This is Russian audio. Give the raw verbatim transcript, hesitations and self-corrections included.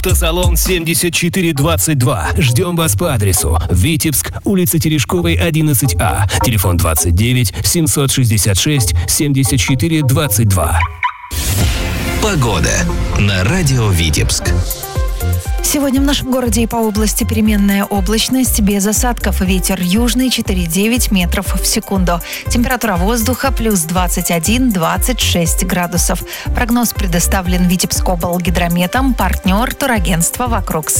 Автосалон семьдесят четыре двадцать два. Ждем вас по адресу: Витебск, улица Терешковой, одиннадцать А. Телефон двадцать девять семьсот шестьдесят шесть семьдесят четыре двадцать два. Погода на радио Витебск. Сегодня в нашем городе и по области переменная облачность, без осадков. Ветер южный четыре целых девять метров в секунду. Температура воздуха плюс двадцать один - двадцать шесть градусов. Прогноз предоставлен Витебскоблгидрометом, партнер турагентства «Вокрукс».